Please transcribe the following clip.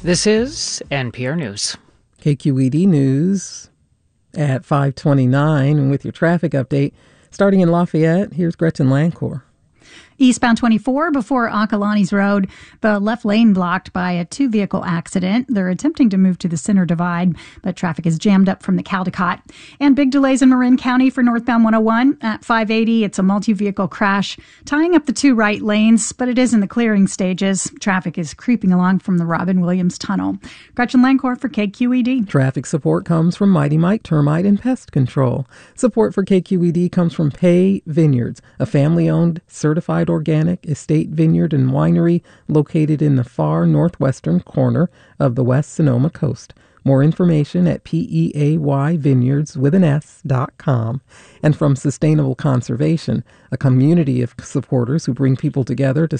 This is NPR News. KQED News at 5:29, and with your traffic update, starting in Lafayette, here's Gretchen Lancor. Eastbound 24 before Acalanes Road, the left lane blocked by a two-vehicle accident. They're attempting to move to the center divide, but traffic is jammed up from the Caldecott. And big delays in Marin County for northbound 101 at 580. It's a multi-vehicle crash tying up the two right lanes, but it is in the clearing stages. Traffic is creeping along from the Robin Williams Tunnel. Gretchen Lancor for KQED. Traffic support comes from Mighty Mike Termite and Pest Control. Support for KQED comes from Pay Vineyards, a family-owned, certified organic estate vineyard and winery located in the far northwestern corner of the West Sonoma coast. More information at PEAYvineyards.com. And from Sustainable Conservation, a community of supporters who bring people together to